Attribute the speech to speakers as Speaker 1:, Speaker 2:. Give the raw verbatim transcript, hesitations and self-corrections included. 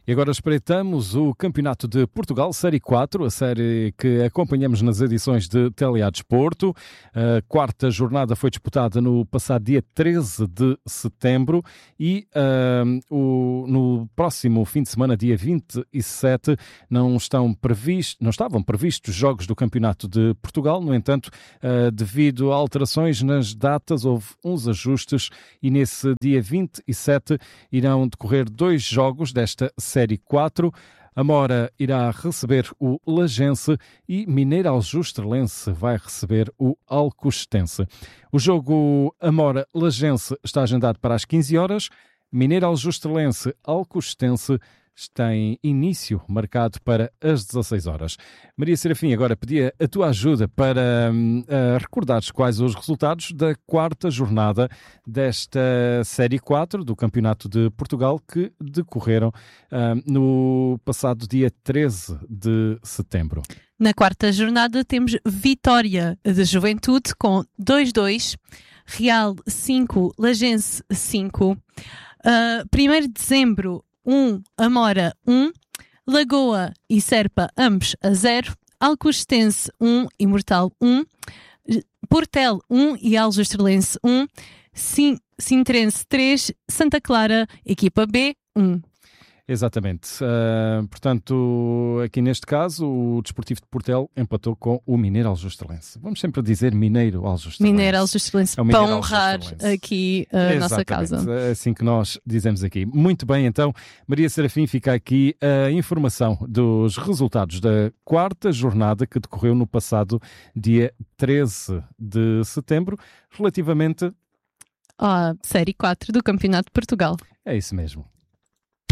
Speaker 1: E agora espreitamos o Campeonato de Portugal, Série quatro, a série que acompanhamos nas edições de Tele A Desporto. A quarta jornada foi disputada no passado dia treze de setembro e uh, o, no próximo fim de semana, dia vinte e sete, não, estão previstos, não estavam previstos jogos do Campeonato de Portugal. No entanto, uh, devido a alterações nas datas, houve uns ajustes e nesse dia vinte e sete irão decorrer dois jogos desta Série quatro. A Mora irá receber o Lagense e Mineiro Aljustrelense vai receber o Alcostense. O jogo Amora-Lagense está agendado para as quinze horas. Mineiro Aljustrelense-Alcostense tem início marcado para as dezasseis horas. Maria Serafim, agora pedia a tua ajuda para uh, recordares quais os resultados da quarta jornada desta Série quatro do Campeonato de Portugal que decorreram uh, no passado dia treze de setembro.
Speaker 2: Na quarta jornada temos vitória de Juventude com dois a dois, Real cinco, Lagense cinco, uh, primeiro de dezembro um, Amora um, Lagoa e Serpa ambos a zero, Alcostense um, Imortal um, Portel um e Aljustrelense um, Sin- Sintrense três, Santa Clara, equipa B um.
Speaker 1: Exatamente. Uh, portanto, aqui neste caso, o Desportivo de Portel empatou com o Mineiro Aljustrelense. Vamos sempre dizer Mineiro Aljustrelense.
Speaker 2: Mineiro Aljustrelense, é para honrar aqui a nossa casa.
Speaker 1: É assim que nós dizemos aqui. Muito bem, então, Maria Serafim, fica aqui a informação dos resultados da quarta jornada que decorreu no passado dia treze de setembro, relativamente
Speaker 2: à Série quatro do Campeonato de Portugal.
Speaker 1: É isso mesmo.